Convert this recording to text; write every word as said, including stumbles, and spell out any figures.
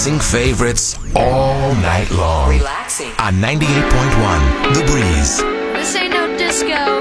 Sing favorites all night long. Relaxing. On ninety-eight point one, The Breeze. This ain't no disco.